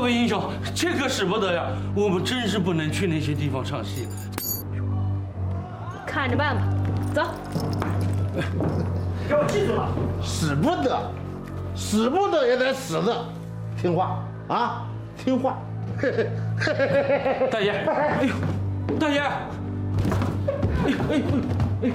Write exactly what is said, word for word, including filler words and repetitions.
位英雄，这可使不得呀！我们真是不能去那些地方唱戏。 看着办吧，走。 给我记住了，使不得，使不得也得使着，听话啊，听话。 大爷，哎呦，大爷，哎呦哎呦。